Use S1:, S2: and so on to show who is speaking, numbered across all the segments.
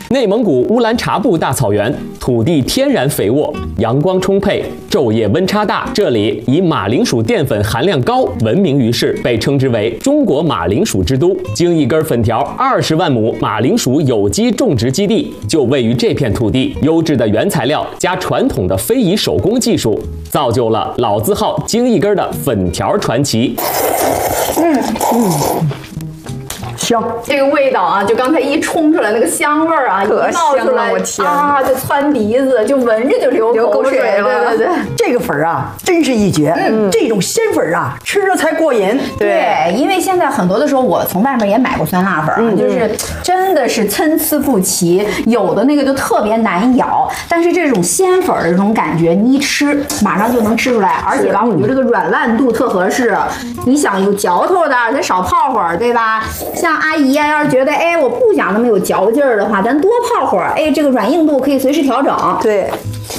S1: 内蒙古乌兰察布大草原土地天然肥沃，阳光充沛，昼夜温差大。这里以马铃薯淀粉含量高闻名于世，被称之为中国马铃薯之都。京一根粉条20万亩马铃薯有机种植基地就位于这片土地，优质的原材料加传统的非遗手工技术，造就了老字号京一根的粉条传奇。
S2: 香，
S3: 这个味道啊，就刚才一冲出来那个香味儿啊，一冒出来，
S4: 我天
S3: 啊，就窜鼻子，就闻着就流口水了。对对对，
S2: 这个粉啊，真是一绝。这种鲜粉啊，吃着才过瘾。
S3: 对，因为现在很多的时候，我从外面也买过酸辣粉啊，就是真的是参差不齐，有的那个就特别难咬，但是这种鲜粉的这种感觉，你一吃马上就能吃出来，而且吧，我觉得这个软烂度特合适。你想有嚼头的，咱少泡会儿，对吧？像阿姨呀，要是觉得哎我不想那么有嚼劲儿的话，咱多泡会儿，哎，这个软硬度可以随时调整。
S2: 对，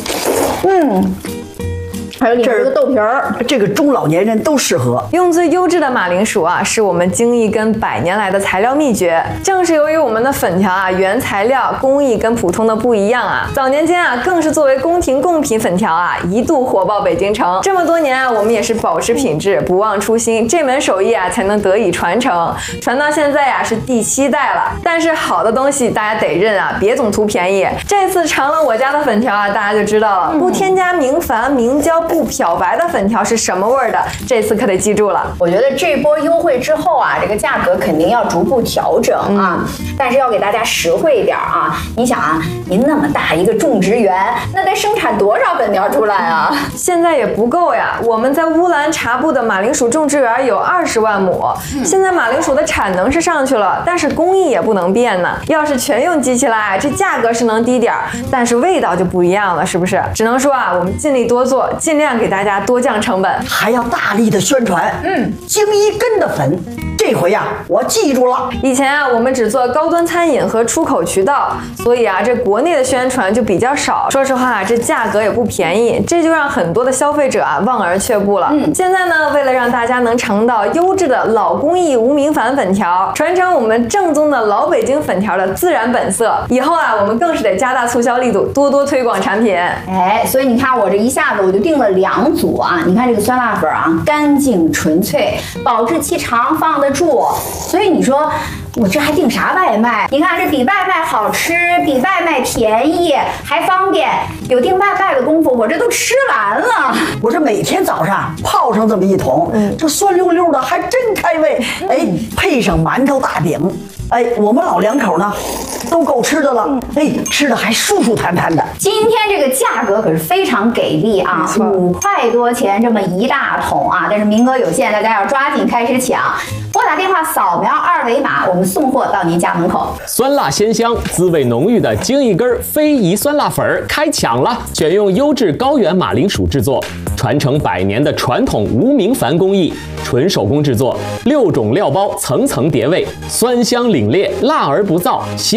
S3: 还有里面这个豆皮儿，
S2: 这个中老年人都适合。
S4: 用最优质的马铃薯啊，是我们京一根100年来的材料秘诀。正是由于我们的粉条啊，原材料工艺跟普通的不一样啊，早年间啊，更是作为宫廷贡品粉条啊，一度火爆北京城。这么多年啊，我们也是保持品质，不忘初心，这门手艺啊，才能得以传承。传到现在呀，是第7代了。但是好的东西大家得认啊，别总图便宜。这次尝了我家的粉条啊，大家就知道了，不添加明矾、明胶、不漂白的粉条是什么味儿的，这次可得记住了。
S3: 我觉得这波优惠之后啊，这个价格肯定要逐步调整啊，但是要给大家实惠一点啊。你想啊，您那么大一个种植园，那得生产多少粉条出来啊？
S4: 现在也不够呀，我们在乌兰察布的马铃薯种植园有20万亩，现在马铃薯的产能是上去了，但是工艺也不能变呢。要是全用机器来，这价格是能低点儿，但是味道就不一样了，是不是？只能说啊，我们尽力多做，尽量给大家多降成本，
S2: 还要大力的宣传。京一根的粉，这回呀，我记住了。
S4: 以前啊，我们只做高端餐饮和出口渠道，所以啊，这国内的宣传就比较少。说实话，这价格也不便宜，这就让很多的消费者啊望而却步了。现在呢，为了让大家能尝到优质的老工艺无明矾粉条，传承我们正宗的老北京粉条的自然本色，以后啊，我们更是得加大促销力度，多多推广产品。
S3: 哎，所以你看我这一下子我就定了2组啊。你看这个酸辣粉啊，干净纯粹，保质期长，放得住。所以你说我这还订啥外卖？你看这比外卖好吃，比外卖便宜，还方便。有订外卖的功夫，我这都吃完了。
S2: 我这每天早上泡上这么一桶，这酸溜溜的，还真开胃。哎，配上馒头大饼，哎，我们老2口呢都够吃的了。哎，吃的还舒舒坦坦的。
S3: 今天这个价格可是非常给力啊，5块多钱这么一大桶啊！但是名额有限，大家要抓紧开始抢。拨打电话扫描2维码，我们送货到您家门口。
S1: 酸辣鲜香、滋味浓郁的京一根非遗酸辣粉开抢了！选用优质高原马铃薯制作，传承100年的传统无明矾工艺，纯手工制作，6种料包层层叠味，酸香凛冽，辣而不燥。